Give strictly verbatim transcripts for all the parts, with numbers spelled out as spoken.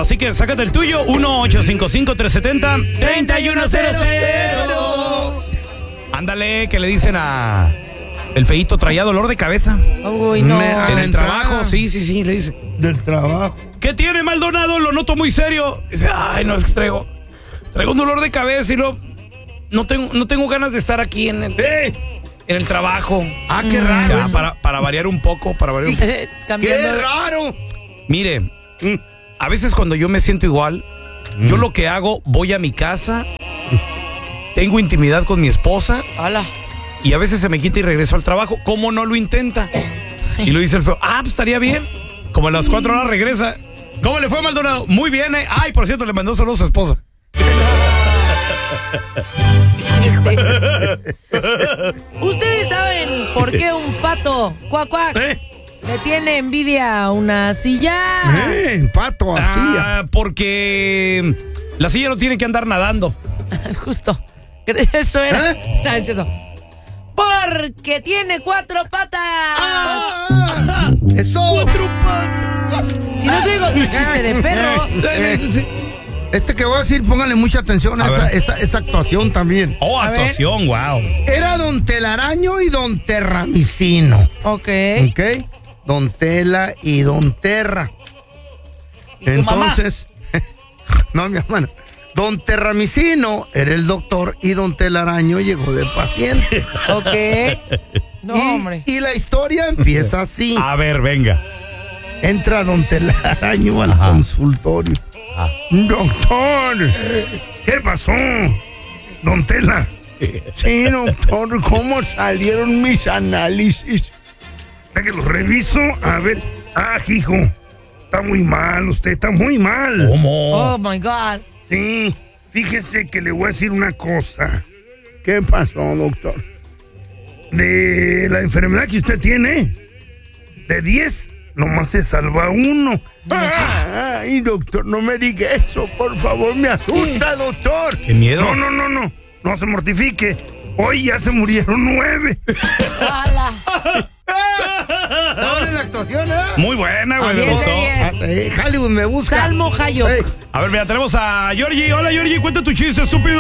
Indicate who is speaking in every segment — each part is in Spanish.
Speaker 1: Así que sácate el tuyo, uno ocho cinco cinco, tres siete cero, tres uno cero cero. Ándale, que le dicen a el feíto, traía dolor de cabeza.
Speaker 2: Uy, no.
Speaker 1: Me, en el trabajo, sí, sí, sí, le dice.
Speaker 3: Del trabajo.
Speaker 1: ¿Qué tiene, Maldonado? Lo noto muy serio. Dice, ay, no, es que traigo, traigo un dolor de cabeza y no, no, tengo, no tengo ganas de estar aquí en el,
Speaker 3: ¡Eh!
Speaker 1: en el trabajo.
Speaker 3: Ah, qué raro.
Speaker 1: O sea, para, para variar un poco, para variar un poco.
Speaker 3: ¡Qué raro!
Speaker 1: Mire,
Speaker 3: Mm.
Speaker 1: a veces cuando yo me siento igual, mm. yo lo que hago, voy a mi casa, tengo intimidad con mi esposa.
Speaker 2: Hola.
Speaker 1: Y a veces se me quita y regreso al trabajo. ¿Cómo no lo intenta? Y lo dice el feo. Ah, pues estaría bien. Como a las cuatro horas regresa. ¿Cómo le fue, Maldonado? Muy bien, ¿eh? Ay, por cierto, le mandó saludos a su esposa.
Speaker 2: Este. ¿Ustedes saben por qué un pato, cuac, cuac,
Speaker 1: ¿Eh?
Speaker 2: le tiene envidia a una silla?
Speaker 3: ¡Eh! Pato, así.
Speaker 1: Ah, porque la silla no tiene que andar nadando.
Speaker 2: Justo. Eso era.
Speaker 3: ¿Eh?
Speaker 2: No, es cierto. Porque tiene cuatro patas.
Speaker 3: Ah, ¡Eso!
Speaker 1: Cuatro patas.
Speaker 2: Si no traigo otro chiste de perro.
Speaker 3: Eh, Este que voy a decir, pónganle mucha atención a, a esa, esa, esa actuación también.
Speaker 1: Oh,
Speaker 2: A
Speaker 1: actuación, wow.
Speaker 3: Era Don Telaraño y Don Terramicino.
Speaker 2: Ok.
Speaker 3: ¿Ok? Don Tela y Don Terra. Entonces, no, mi hermano. Don Terramicino era el doctor y Don Telaraño llegó de paciente.
Speaker 2: Ok. No,
Speaker 3: y,
Speaker 2: hombre.
Speaker 3: y la historia empieza así.
Speaker 1: A ver, venga.
Speaker 3: Entra Don Telaraño al
Speaker 1: Ajá.
Speaker 3: consultorio.
Speaker 1: Ah.
Speaker 3: Doctor, ¿qué pasó? Don Tela. Sí, doctor, ¿cómo salieron mis análisis? Ya que los reviso, a ver. Ah, hijo, está muy mal, usted está muy mal.
Speaker 1: ¿Cómo?
Speaker 2: Oh my God.
Speaker 3: Sí, fíjese que le voy a decir una cosa. ¿Qué pasó, doctor? De la enfermedad que usted tiene, de diez, nomás se salva uno. Ay, doctor, no me diga eso, por favor, me asusta, doctor.
Speaker 1: Qué miedo.
Speaker 3: No, no, no, no, no se mortifique. Hoy ya se murieron nueve.
Speaker 2: ¡Hala!
Speaker 3: ¿Está en la actuación, eh?
Speaker 1: Muy buena, güey, me
Speaker 2: diez de
Speaker 1: gustó.
Speaker 2: diez.
Speaker 3: Ah, eh, Hollywood me busca.
Speaker 2: Salmo Hayok.
Speaker 3: Ey,
Speaker 1: A ver, mira, tenemos a Georgie. Hola, Georgie, cuenta tu chiste, estúpido.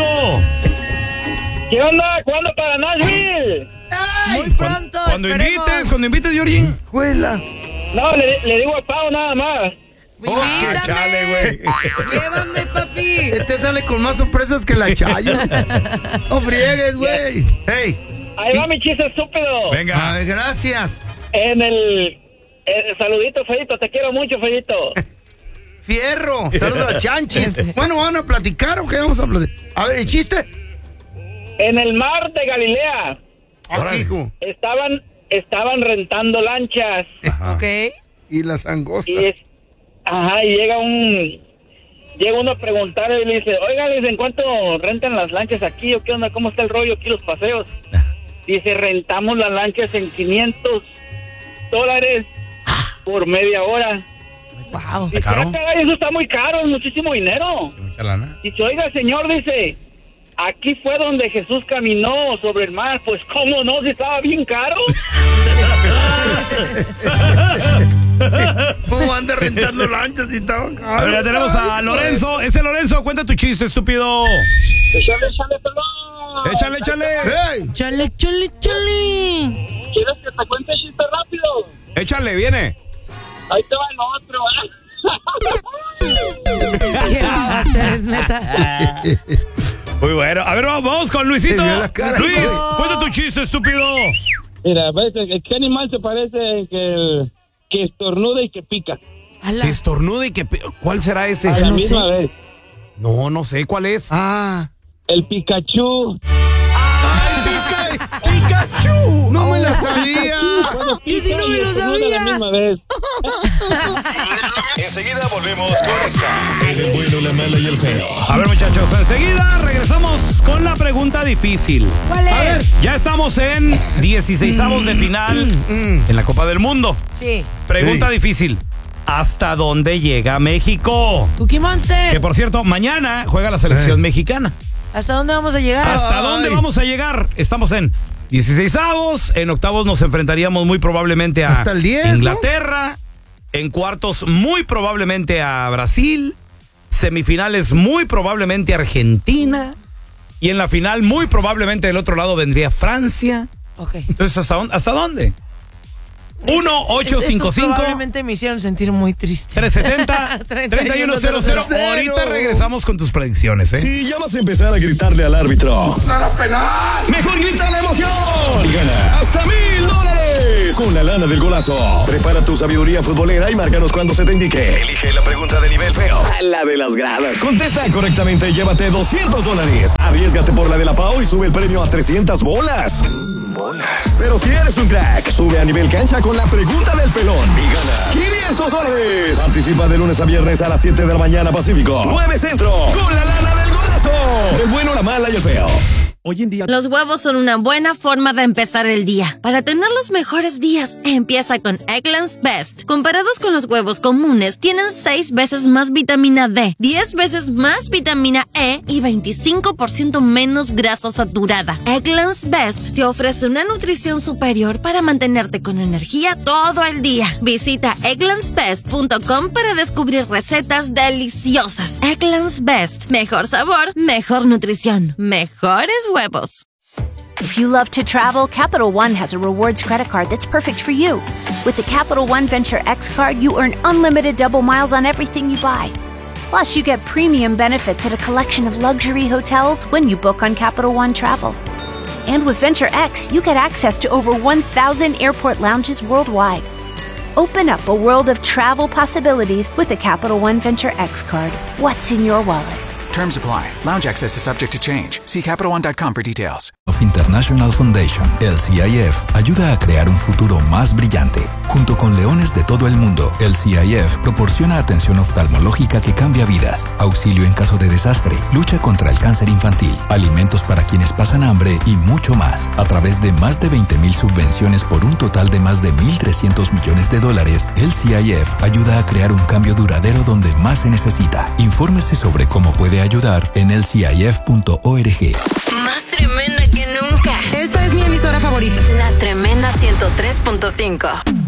Speaker 4: ¿Qué onda? ¿Cuándo para Nashville?
Speaker 2: Muy pronto.
Speaker 1: Cuando
Speaker 2: esperemos.
Speaker 1: invites, cuando invites, Georgie.
Speaker 3: Juela.
Speaker 4: No, le, le digo al Pau nada más.
Speaker 2: Invítame.
Speaker 1: chale, güey.
Speaker 2: Llévame, papi.
Speaker 3: Este sale con más sorpresas que la Chayo. No friegues, güey. Hey.
Speaker 4: Ahí va mi chiste estúpido.
Speaker 1: Venga.
Speaker 3: Ay, gracias.
Speaker 4: En el, el saludito, Feito. Te quiero mucho, Feito.
Speaker 3: Fierro. Saludos a Chanchis. Bueno, ¿van a platicar o qué vamos a platicar? A ver, ¿el chiste?
Speaker 4: En el mar de Galilea
Speaker 3: Aquí, hijo.
Speaker 4: estaban estaban rentando lanchas.
Speaker 2: Ok.
Speaker 3: Y las angostas.
Speaker 4: Y es, ajá, y llega un llega uno a preguntar y le dice, oiga, le dicen, ¿cuánto rentan las lanchas aquí o qué onda? ¿Cómo está el rollo aquí los paseos? Dice, rentamos las lanchas en quinientos dólares por media hora.
Speaker 2: Wow.
Speaker 4: Dice,
Speaker 1: caro?
Speaker 4: "Ah, caray, eso está muy caro, es muchísimo dinero.
Speaker 1: Mucha lana.
Speaker 4: Dice, oiga, señor, dice, aquí fue donde Jesús caminó sobre el mar. Pues, ¿cómo no? Si estaba bien caro.
Speaker 3: ¿Cómo anda rentando lanchas y estaba caro?
Speaker 1: A ver, ya tenemos a Lorenzo. Ese Lorenzo, cuenta tu chiste, estúpido.
Speaker 4: Échale, échale, pelón.
Speaker 1: Échale, échale.
Speaker 3: ¡Hey!
Speaker 2: Chale, chale, chale.
Speaker 4: ¿Quieres que te cuente chiste rápido?
Speaker 1: Échale, viene.
Speaker 4: Ahí te va el otro, ¿eh?
Speaker 2: ¿Qué va a hacer? Es neta.
Speaker 1: Muy bueno. A ver, vamos, vamos con Luisito.
Speaker 3: Me dio la cara.
Speaker 1: Luis,
Speaker 2: Luisito.
Speaker 1: cuenta tu chiste, estúpido.
Speaker 4: Mira, ¿qué animal se parece que, el, que estornuda y que pica?
Speaker 2: Ala.
Speaker 1: Estornuda y que... pe- ¿Cuál será ese?
Speaker 4: A la
Speaker 2: no
Speaker 4: misma
Speaker 2: sé.
Speaker 4: vez.
Speaker 1: No, no sé cuál es.
Speaker 3: Ah.
Speaker 4: El Pikachu.
Speaker 1: ¡Pikachu!
Speaker 3: ¡No me la sabía!
Speaker 4: Bueno,
Speaker 2: Yo sí no me
Speaker 4: y
Speaker 2: lo
Speaker 4: estornuda
Speaker 2: sabía.
Speaker 4: a la misma vez.
Speaker 5: Enseguida volvemos con esta. El bueno, la mala y el feo.
Speaker 1: A ver, muchachos, enseguida regresamos con la pregunta difícil.
Speaker 2: ¿Cuál
Speaker 1: A ver,
Speaker 2: es?
Speaker 1: ya estamos en dieciseisavos de final en la Copa del Mundo.
Speaker 2: Sí.
Speaker 1: Pregunta
Speaker 3: Sí.
Speaker 1: difícil. ¿Hasta dónde llega México?
Speaker 2: Cookie Monster.
Speaker 1: Que por cierto, mañana juega la selección
Speaker 3: Sí.
Speaker 1: mexicana.
Speaker 2: ¿Hasta dónde vamos a llegar?
Speaker 1: ¿Hasta
Speaker 3: Ay.
Speaker 1: dónde vamos a llegar? Estamos en dieciseisavos. En octavos nos enfrentaríamos muy probablemente a
Speaker 3: Hasta el diez, ¿no?
Speaker 1: Inglaterra. En cuartos, muy probablemente a Brasil. semifinales muy probablemente Argentina. Y en la final muy probablemente del otro lado vendría Francia.
Speaker 2: Ok.
Speaker 1: Entonces, ¿hasta dónde? ¿Hasta dónde? uno ocho cinco cinco
Speaker 2: Probablemente me hicieron sentir muy triste.
Speaker 1: tres setenta treinta y uno cero cero. Ahorita regresamos con tus predicciones, ¿eh?
Speaker 5: Si ya vas a empezar a gritarle al árbitro,
Speaker 3: ¡Nada penal!
Speaker 5: mejor grita la emoción y gana hasta mil dólares con la lana del golazo. Prepara tu sabiduría futbolera y márcanos cuando se te indique. Elige la pregunta de nivel feo, a la de las gradas. Contesta correctamente y llévate doscientos dólares. Arriésgate por la de la Pau y sube el premio a trescientas bolas. Bolas. Pero si eres un crack, sube a nivel cancha con la pregunta del pelón y gana quinientos dólares. Participa de lunes a viernes a las siete de la mañana Pacífico, nueve Centro, con la lana del golazo. El bueno, la mala y el feo.
Speaker 6: Hoy en día,
Speaker 7: los huevos son una buena forma de empezar el día. Para tener los mejores días, empieza con Eggland's Best. Comparados con los huevos comunes, tienen seis veces más vitamina D, diez veces más vitamina E y veinticinco por ciento menos grasa saturada. Eggland's Best te ofrece una nutrición superior para mantenerte con energía todo el día. Visita egglands best punto com para descubrir recetas deliciosas. Eggland's Best. Mejor sabor, mejor nutrición, mejores huevos.
Speaker 8: If you love to travel, Capital One has a rewards credit card that's perfect for you. With the Capital One Venture X card, you earn unlimited double miles on everything you buy. Plus, you get premium benefits at a collection of luxury hotels when you book on Capital One Travel. And with Venture X, you get access to over one thousand airport lounges worldwide. Open up a world of travel possibilities with the Capital One Venture X card. What's in your wallet?
Speaker 9: Terms apply. Lounge access is subject to change. See Capital One dot com for details.
Speaker 10: Of International Foundation, el C I F, ayuda a crear un futuro más brillante. Junto con leones de todo el mundo, el C I F proporciona atención oftalmológica que cambia vidas, auxilio en caso de desastre, lucha contra el cáncer infantil, alimentos para quienes pasan hambre y mucho más. A través de más de veinte mil subvenciones por un total de más de mil trescientos millones de dólares, el C I F ayuda a crear un cambio duradero donde más se necesita. Infórmese sobre cómo puede ayudar en el C I F punto org.
Speaker 7: Más tremenda que nunca.
Speaker 11: Esta es mi emisora favorita.
Speaker 7: La Tremenda ciento tres punto cinco.